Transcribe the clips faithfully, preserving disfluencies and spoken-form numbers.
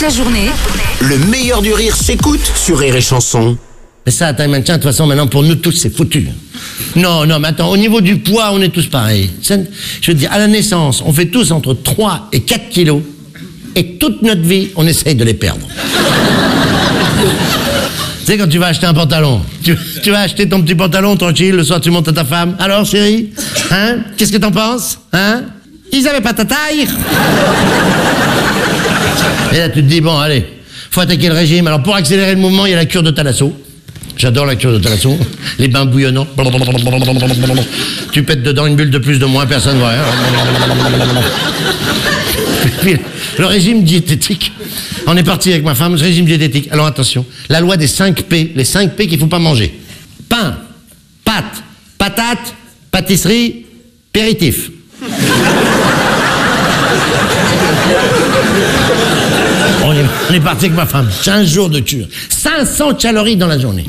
la journée. Le meilleur du rire s'écoute sur Rire et Chanson. Mais ça, attends, tiens, de toute façon, maintenant, pour nous tous, c'est foutu. Non, non, mais attends, au niveau du poids, on est tous pareils. Ça, je veux dire, à la naissance, on fait tous entre trois et quatre kilos, et toute notre vie, on essaye de les perdre. Tu sais, quand tu vas acheter un pantalon, tu, tu vas acheter ton petit pantalon, tranquille, le soir, tu montes à ta femme. Alors, chérie, hein, qu'est-ce que t'en penses, hein? Ils avaient pas ta taille. Et là, tu te dis, bon, allez, faut attaquer le régime. Alors, pour accélérer le mouvement, il y a la cure de Thalasso. J'adore la cure de Thalasso. Les bains bouillonnants. Tu pètes dedans une bulle de plus, de moins, personne ne voit rien. Puis, le régime diététique. On est parti avec ma femme, le régime diététique. Alors, attention, la loi des cinq P. Les cinq P qu'il ne faut pas manger. Pain, pâtes, patates, pâtisserie, péritif. On est, on est parti avec ma femme, quinze jours de cure, cinq cents calories dans la journée.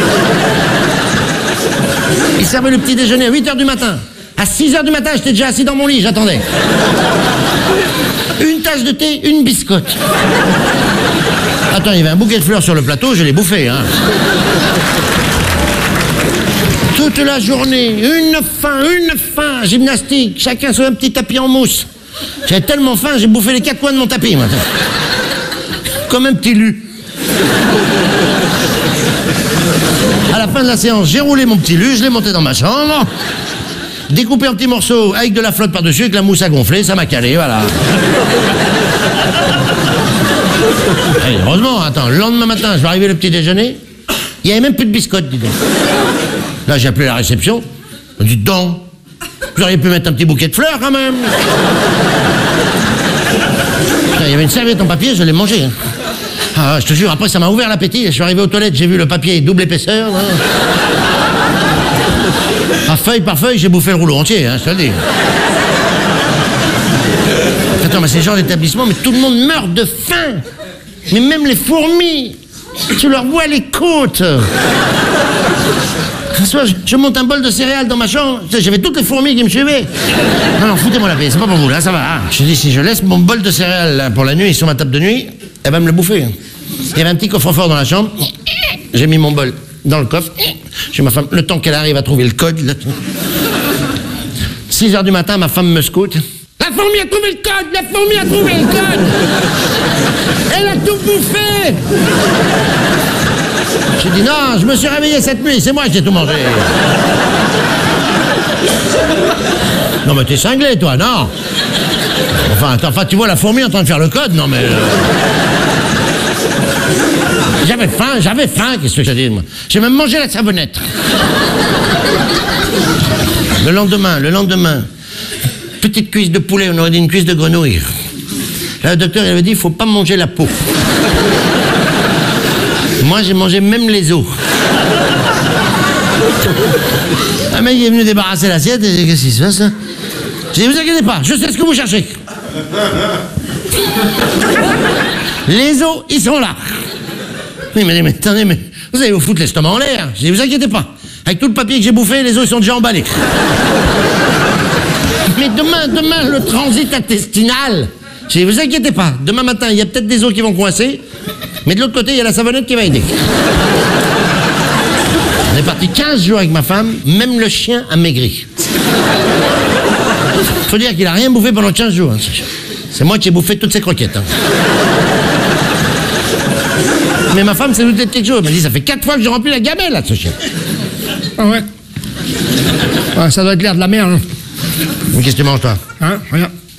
Il servait le petit déjeuner à huit heures du matin. À six heures du matin, j'étais déjà assis dans mon lit, j'attendais. Une tasse de thé, une biscotte. Attends, il y avait un bouquet de fleurs sur le plateau, je l'ai bouffé, hein. Toute la journée, une faim, une faim, gymnastique, chacun sur un petit tapis en mousse. J'avais tellement faim, j'ai bouffé les quatre coins de mon tapis, maintenant. Comme un petit lu. À la fin de la séance, j'ai roulé mon petit lu, je l'ai monté dans ma chambre, découpé en petits morceaux avec de la flotte par-dessus, avec la mousse à gonfler, ça m'a calé, voilà. Et heureusement, attends, le lendemain matin, je vais arriver le petit déjeuner, il n'y avait même plus de biscottes, dis donc. Là, j'ai appelé la réception, on dit donc, vous auriez pu mettre un petit bouquet de fleurs quand même. Il y avait une serviette en papier, je l'ai mangé. Hein. Ah, je te jure, après ça m'a ouvert l'appétit. Je suis arrivé aux toilettes, j'ai vu le papier double épaisseur. Hein. Ah, feuille par feuille, j'ai bouffé le rouleau entier, hein, je te le dis. Attends, mais ces gens d'établissement, mais tout le monde meurt de faim. Mais même les fourmis, tu leur vois les côtes. Un soir, je, je monte un bol de céréales dans ma chambre, j'avais toutes les fourmis qui me suivaient. Non, non, foutez-moi la paix, c'est pas pour vous, là, ça va. Hein. Je dis, si je laisse mon bol de céréales là, pour la nuit sur ma table de nuit, elle va me le bouffer. Il y avait un petit coffre-fort dans la chambre, j'ai mis mon bol dans le coffre, j'ai ma femme, le temps qu'elle arrive à trouver le code. Là. six heures du matin, ma femme me scoute. La fourmi a trouvé le code, la fourmi a trouvé le code. Elle a tout bouffé. J'ai dit non, je me suis réveillé cette nuit, c'est moi qui ai tout mangé. Non mais t'es cinglé toi, non? Enfin, enfin, tu vois la fourmi en train de faire le code, non mais... Euh... J'avais faim, j'avais faim, qu'est-ce que j'ai dit moi? J'ai même mangé la savonnette. Le lendemain, le lendemain, petite cuisse de poulet, on aurait dit une cuisse de grenouille. Là, le docteur il avait dit, il faut pas manger la peau. Moi, j'ai mangé même les os. Un mec est venu débarrasser l'assiette et j'ai dit, qu'est-ce qui se passe, hein? J'ai dit, vous inquiétez pas, je sais ce que vous cherchez. Les os, ils sont là. Oui, mais, mais attendez, mais vous allez vous foutre l'estomac en l'air. J'ai dit, vous inquiétez pas, avec tout le papier que j'ai bouffé, les os, ils sont déjà emballés. Mais demain, demain, le transit intestinal. J'ai dit, vous inquiétez pas, demain matin, il y a peut-être des os qui vont coincer. Mais de l'autre côté, il y a la savonnette qui va aider. On est parti quinze jours avec ma femme, même le chien a maigri. Faut dire qu'il a rien bouffé pendant quinze jours. Hein. C'est moi qui ai bouffé toutes ces croquettes. Hein. Mais ma femme s'est doutée de quelque chose. Elle m'a dit, ça fait quatre fois que j'ai rempli la gamelle, là, ce chien. Ah ouais. Ah, ça doit être l'air de la merde. Hein. Mais qu'est-ce que tu manges, toi? Hein, regarde.